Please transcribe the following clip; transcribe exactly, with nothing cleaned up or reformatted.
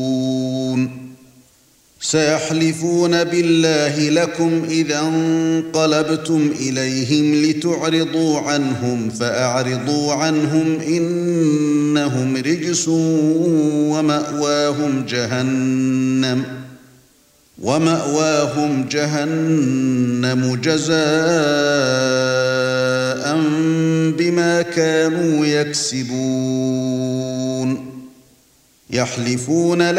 سيحلفون بالله لكم إذا انقلبتم إليهم لتعرضوا عنهم فأعرضوا عنهم إنهم رجس ومأواهم جهنم ومأواهم جهنم جزاء بما كانوا يكسبون يحلفون